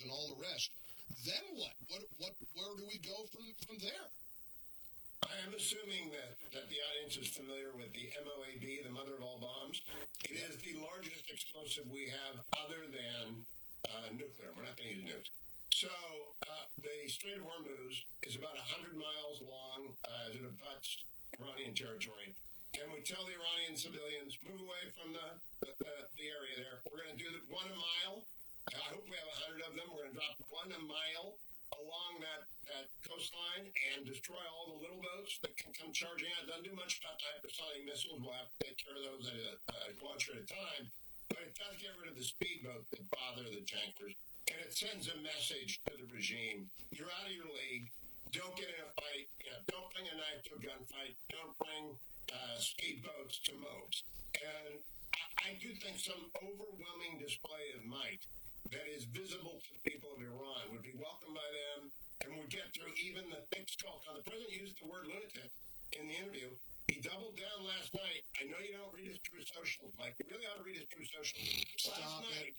and all the rest. Then what? Where do we go from there? I am assuming that the audience is familiar with the MOAB, the mother of all bombs. It is the largest explosive we have other than nuclear. We're not going to use nukes. So the Strait of Hormuz is about 100 miles long as it abuts Iranian territory. And we tell the Iranian civilians, move away from the area there. We're going to do one a mile. I hope we have 100 of them. We're going to drop one a mile along that coastline and destroy all the little boats that can come charging out. Doesn't do much about hypersonic missiles. We'll have to take care of those at a launcher at a time. But it does get rid of the speedboats that bother the tankers. And it sends a message to the regime. You're out of your league. Don't get in a fight. Don't bring a knife to a gunfight. Don't bring speedboats to mobs. And I do think some overwhelming display of might that is visible to the people of Iran would be welcomed by them and would get through even the thick skull. Now, the president used the word lunatic in the interview. He doubled down last night. I know you don't read his True Social, Mike. You really ought to read his True Social. Last night,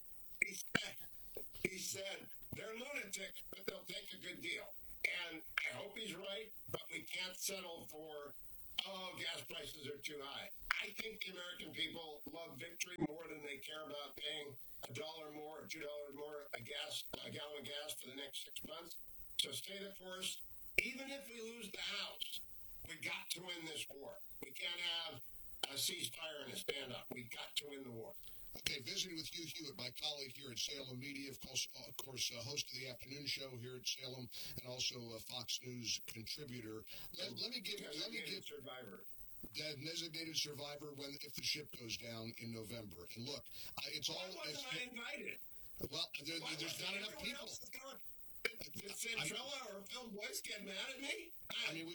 he said, they're lunatics, but they'll take a good deal. And I hope he's right, but we can't settle for, gas prices are too high. I think the American people love victory more than they care about paying $1 more or $2 more a gallon of gas for the next 6 months. So stay the course. Even if we lose the House, we got to win this war. We can't have a ceasefire and a standoff. We got to win the war. Okay, visiting with Hugh Hewitt, my colleague here at Salem Media, of course, host of the afternoon show here at Salem, and also a Fox News contributor. Let me give survivor. Designated survivor if the ship goes down in November. And look, it's all. Why wasn't I invited? Well, there's not enough people. Did Centrella or Phil Boyce get mad at me? We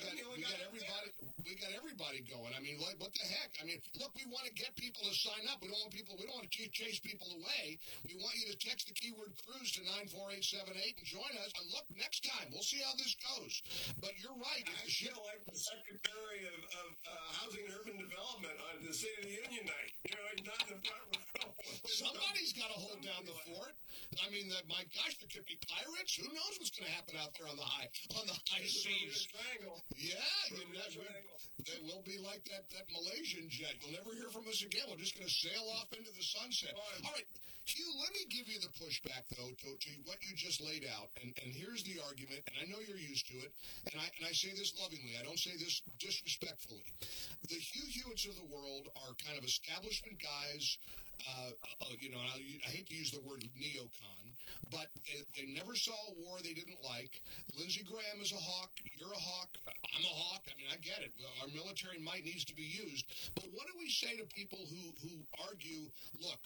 got everybody going. I mean, what the heck? I mean, look, we want to get people to sign up. We don't want to chase people away. We want you to text the keyword cruise to 94878 and join us. And look, next time, we'll see how this goes. But you're right. I feel like the Secretary of Housing and Urban Development on the State of the Union night. He's not in the front row. Somebody's got to hold down the fort. I mean, my gosh, there could be pirates. Who knows what's going to happen out there on the high seas? Yeah, they will be like that Malaysian jet. You'll never hear from us again. We're just going to sail off into the sunset. All right, Hugh, let me give you the pushback, though, to what you just laid out. And here's the argument, and I know you're used to it, and I say this lovingly. I don't say this disrespectfully. The Hugh Hewitts of the world are kind of establishment guys. I hate to use the word neocon, but they never saw a war they didn't like. Lindsey Graham is a hawk. You're a hawk. I'm a hawk. I mean, I get it. Our military might needs to be used. But what do we say to people who argue, look,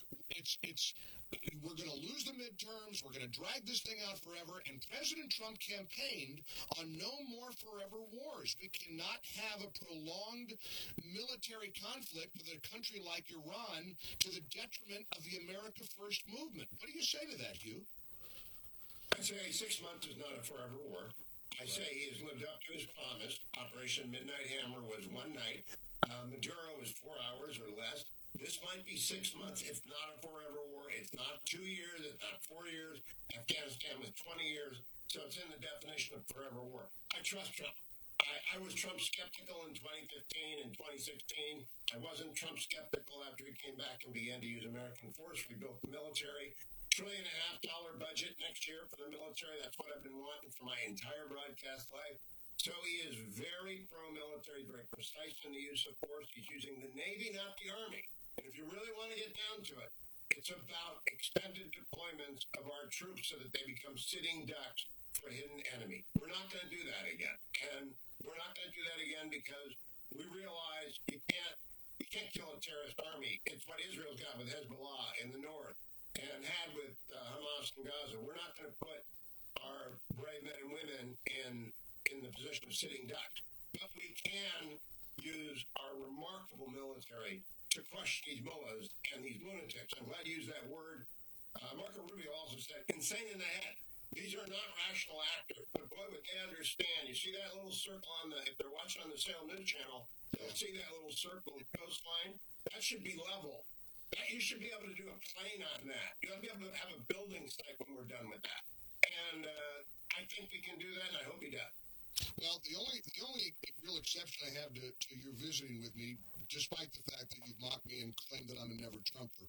we're going to lose the midterms. We're going to drag this thing out forever. And President Trump campaigned on no more forever wars. We cannot have a prolonged military conflict with a country like Iran to the detriment of the America First movement. What do you say to that, Hugh? I say 6 months is not a forever war. I say he has lived up to his promise. Operation Midnight Hammer was one night. Maduro was 4 hours or less. This might be 6 months. It's not a forever war. It's not 2 years. It's not 4 years. Afghanistan was 20 years. So it's in the definition of forever war. I trust Trump. I was Trump skeptical in 2015 and 2016. I wasn't Trump skeptical after he came back and began to use American force. We built the military. $1.5 trillion budget next year for the military. That's what I've been wanting for my entire broadcast life. So he is very pro-military, very precise in the use of force. He's using the Navy, not the Army. And if you really want to get down to it, it's about extended deployments of our troops so that they become sitting ducks for a hidden enemy. We're not going to do that again. And we're not going to do that again because we realize you can't kill a terrorist army. It's what Israel's got with Hezbollah in the north and had with Hamas in Gaza. We're not going to put our brave men and women in the position of sitting ducks. But we can use our remarkable military to crush these mullahs and these lunatics. I'm glad you used that word. Marco Rubio also said, insane in the head. These are not rational actors, but boy, would they understand. You see that little circle if they're watching on the Salem News Channel, they'll see that little circle coastline. That should be level. You should be able to do a plane on that. You ought to be able to have a building site when we're done with that. And I think we can do that, and I hope he does. Well, the only real exception I have to your visiting with me, despite the fact that you've mocked me and claimed that I'm a never Trumper,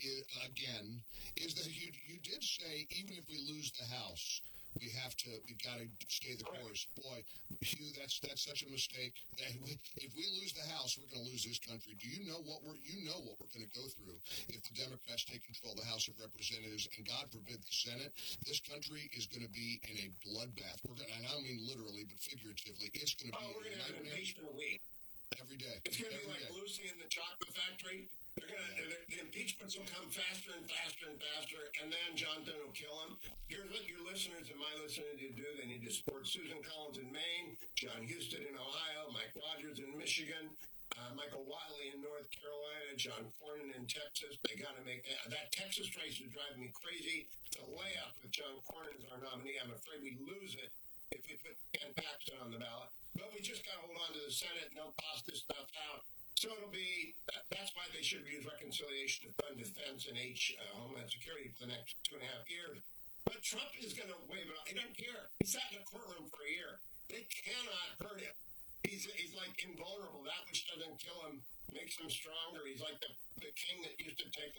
is that you did say even if we lose the House, we got to stay the course. Boy, Hugh, that's such a mistake. That if we lose the House, we're going to lose this country. Do you know what we're going to go through if the Democrats take control of the House of Representatives and God forbid the Senate? This country is going to be in a bloodbath. And I don't mean literally, but figuratively, it's going to be. We're going to have an impeachment week every day. It's going to be like Lucy in the chocolate factory. The impeachments will come faster and faster and faster, and then Johnson will kill him. Here's what your listeners and my listeners need to do. They need to support Susan Collins in Maine, John Huston in Ohio, Mike Rogers in Michigan, Michael Wiley in North Carolina, John Cornyn in Texas. They got to make that Texas race is driving me crazy. It's a layup with John Cornyn as our nominee. I'm afraid we lose it if we put Ken Paxton on the ballot. But we just got to hold on to the Senate and don't toss this stuff out. So it'll be, that's why they should use reconciliation to fund defense and Homeland Security for the next 2.5 years. But Trump is going to wave it off. He doesn't care. He sat in a courtroom for a year. They cannot hurt him. He's like invulnerable. That which doesn't kill him makes him stronger. He's like the king that used to take